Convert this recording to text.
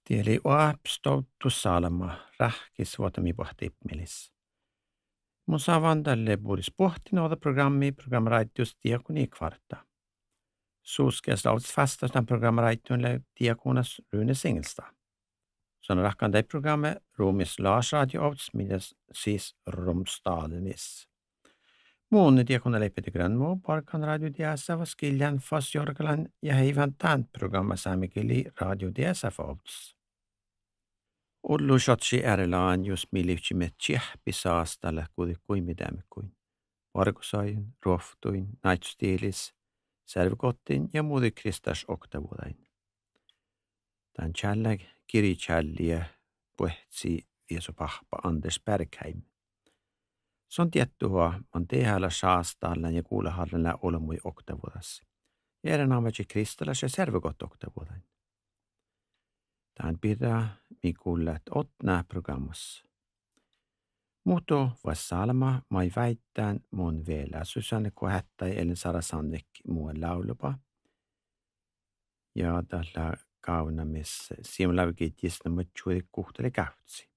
Tieli oapstoutu salma rähkis vuotami pohtipmelis. Mun saavan tälle puhdis pohtinooda programmaraitius diakoni kvarta. Suuskeas lauts fastastan programmaraitioille diakonas Runes Engelsta. Sån rakkan det programmet Romis Lars-radio outs, mides siis Romstadenis. Muun diakona leipeti grönmo, parkan radio DSF, skiljan fas jorgalan ja heivan tämän programma saamikili radio DSF outs. Ollu shotsi äärelaan just milivtsimet tsehpi saastalle kuimidämikuin. Varkosain, rohtuin, naitstiilis, servkottin ja muuten kristas oktavuodain. Tämän tjälläg kirjatjälliä puhtsi vieso pahpa Anders Bergheim. Se on tiettyä, on tehällä saastalla ja kuulehallalla olemui oktavuodassa. Järjen amatsi kristallas ja servkott oktavuodain. Tämän pitää mi kuullet otnää programmassa. Muto vas salma mai väittään mun vielä Susanne Kohättäi ellen Sara Sannek muun laulupa. Ja tällä kaunamis siemlävikit jisna mutsuuri kuhteli kähtsi.